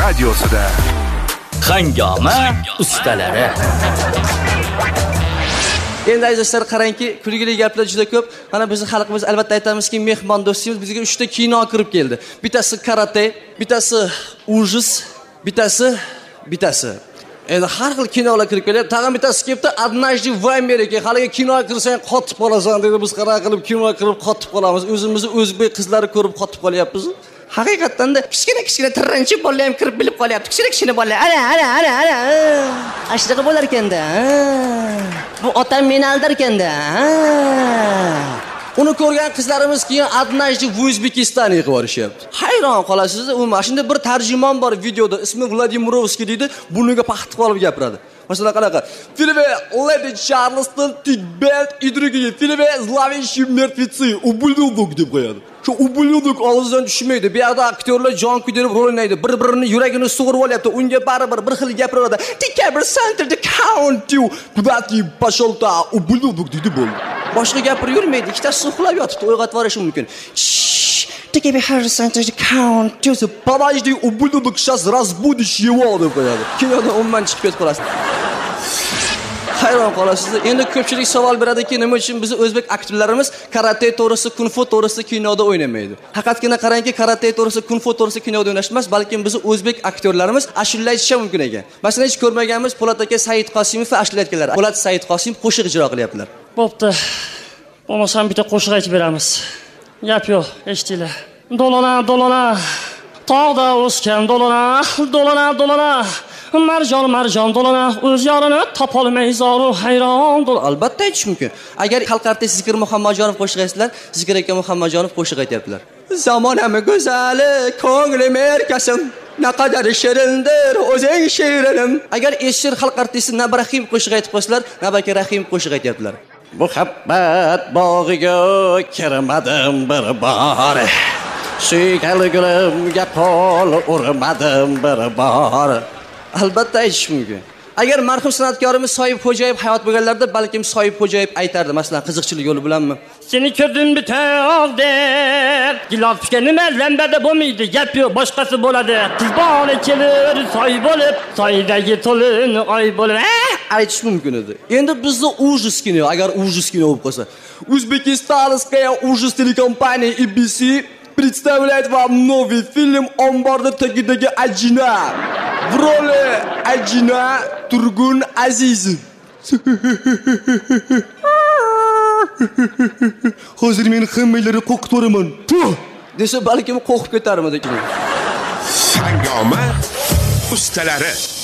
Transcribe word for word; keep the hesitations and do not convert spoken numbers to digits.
radiosida Hangoma ustalari. Endi azizlar qarangki, kulgili gaplar juda ko'p. Mana bizning xalqimiz albatta aytamizki, mehmon do'stimiz bizga uchta kino kirib keldi. Bittasi karate, bittasi ujus, bittasi bittasi. Endi har xil kinolar kirib kelyapti. Tag'in bittasi kelibdi, "Однажды в Америке". Haliga kinoga kirsang qotib qolasan dedi. Biz qara qilib kinoga kirib qotib qolamiz. O'zimizni o'zbek qizlari ko'rib qotib qolyapmiz. Haqiqatdan-da kichkina kichkina tirranchi bolalar ham kirib bilib qolyapti. Kichkina kichkina bolalar. Ana, ana, ana, ana. Ashtaqa bo'lar ekanda. Bu otam meni aldar ekanda. Uni ko'rgan qizlarimiz keyin "Однажды в O'zbekiston" yig'ib olishyapti. Hayron qolasiz. U mashunda bir tarjimon bor videoda, ismi Vladimirovskiy deydi, burniga paxta qolib gapiradi. Masalan, qanaqa? Filme Lady Charleston, Tibet и другие. Filme Zловещие мертвецы, ублюдок deb qo'yadi. Shu ублюдок og'zidan tushmaydi. Bu yerda aktyorlar jon kuydirib rol o'ynaydi. Bir-birini yuragini sug'urib olyapti. Unga baribir bir xil gapiraveradi. December center the count you. Kudati пошёл-то, ублюдок deydi bo'ldi. Boshqa gapirib yurmaydi. Ikkitasi uxlab yotibdi, uyg'otib yuborishi mumkin. December center the count you. Подожди, ублюдок, сейчас разбудишь его deb qo'yadi. Kinodan umuman chiqib ketib qolasiz. Hayron qolasiz. Endi ko'pchilik savol beradiki, nima uchun biz o'zbek aktyorlarimiz karate to'g'risida, kung fu to'g'risida kinoda o'ynamaydi? Haqiqatgina qarangki, karate to'g'risida, kung fu to'g'risida kinoda o'ynash emas, balki biz o'zbek aktyorlarimiz ashula aytishi mumkin ekan. Masalan, hech ko'rmaganmiz Po'lat aka Said Qosimov ashula aytganlar. Po'lat Said Qosim qo'shiq ijro qilyaptilar. Bo'pti. Bo'lmasa bitta qo'shiq aytib beramiz. Gap yo'q, eshitinglar. Dolona, dolona. Tog'da o'sgan dolona, dolona, dolona. Marjon, marjon dolona, o'z yorini topolmay zoru hayron dolona. Albatta aytish mumkin. Agar xalq artisti Zikr Muhammadjonov qo'shiq aytsalar, Zikr aka Muhammadjonov qo'shiq aytyaptilar. Zamonami go'zali, ko'nglim erkasim, naqadar shirindir o'zing shirinim. Agar eshir xalq artisti Nabrahim qo'shiq aytib qo'ysalar, Nabaki Rahim qo'shiq aytyaptilar. Muhabbat bog'iga kirmadim bir bor. Suygali gulimga qo'l urmadim bir bor. Albatta aytish mumkin. Agar marhum san'atkorimiz Soyib Xo'jayev hayot bo'lganlarida balkim Soyib Xo'jayev aytardi, masalan, qiziqchilik yo'li bilanmi? Seni ko'rdim bitoqdek, gilos pishgan nima lambada bo'lmaydi, gap yo'q, boshqasi bo'ladi. Qiz bola kelir, soy bo'lib, soydagi to'lin oy bo'lib, aytish mumkin edi. Endi bizda ужас kino, agar ужас kino bo'lib qolsa, Uzbekistanskaya ужас телекомпания и би си представляет вам новый фильм «Omborda tagidagi ajina». В роли Ajina Turgun Azizov. Hozir men hammalari qo'qib to'raman. Desa balkim qo'qib ketarmidi. Hangoma ustalari.